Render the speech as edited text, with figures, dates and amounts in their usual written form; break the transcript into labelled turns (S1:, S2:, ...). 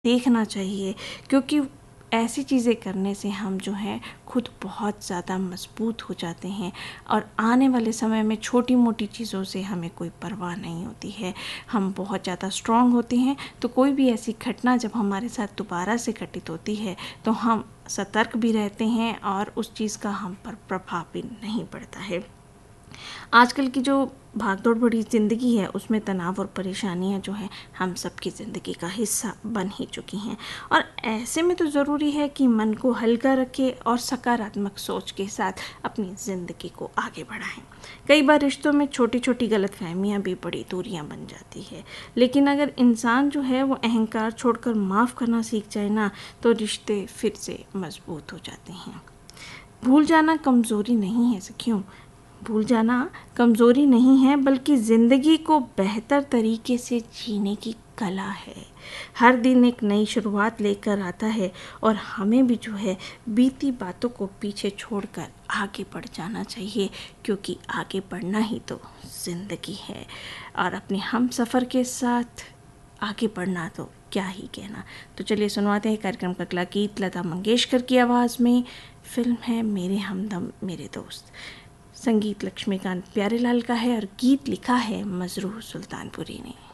S1: देखना चाहिए, क्योंकि ऐसी चीज़ें करने से हम जो है खुद बहुत ज़्यादा मजबूत हो जाते हैं और आने वाले समय में छोटी मोटी चीज़ों से हमें कोई परवाह नहीं होती है। हम बहुत ज़्यादा स्ट्रॉन्ग होते हैं, तो कोई भी ऐसी घटना जब हमारे साथ दोबारा से घटित होती है तो हम सतर्क भी रहते हैं और उस चीज़ का हम पर प्रभाव भी नहीं पड़ता है। आजकल की जो भागदौड़ भरी ज़िंदगी है उसमें तनाव और परेशानियां जो है हम सबकी ज़िंदगी का हिस्सा बन ही चुकी हैं, और ऐसे में तो ज़रूरी है कि मन को हल्का रखें और सकारात्मक सोच के साथ अपनी ज़िंदगी को आगे बढ़ाएं। कई बार रिश्तों में छोटी छोटी गलतफहमियां भी बड़ी दूरियां बन जाती है, लेकिन अगर इंसान जो है वो अहंकार छोड़कर माफ़ करना सीख जाए ना, तो रिश्ते फिर से मजबूत हो जाते हैं। भूल जाना कमज़ोरी नहीं है सखियों, भूल जाना कमज़ोरी नहीं है, बल्कि ज़िंदगी को बेहतर तरीके से जीने की कला है। हर दिन एक नई शुरुआत लेकर आता है और हमें भी जो है बीती बातों को पीछे छोड़कर आगे बढ़ जाना चाहिए, क्योंकि आगे बढ़ना ही तो ज़िंदगी है। और अपने हम सफ़र के साथ आगे बढ़ना तो क्या ही कहना। तो चलिए सुनवाते हैं कार्यक्रम का अगला गीत लता मंगेशकर की आवाज़ में। फिल्म है मेरे हमदम मेरे दोस्त। संगीत लक्ष्मीकांत प्यारेलाल का है और गीत लिखा है मजरूह सुल्तानपुरी ने।